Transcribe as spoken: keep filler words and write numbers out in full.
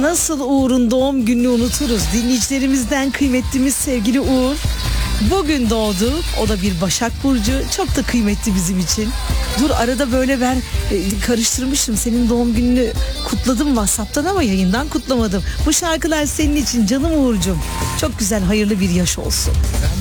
nasıl Uğur'un doğum gününü unuturuz? Dinleyicilerimizden kıymetlimiz sevgili Uğur bugün doğdu. O da bir Başak Burcu. Çok da kıymetli bizim için. Dur arada böyle ben e, karıştırmışım. Senin doğum gününü kutladım WhatsApp'tan ama yayından kutlamadım. Bu şarkılar senin için canım Uğur'cum. Çok güzel, hayırlı bir yaş olsun.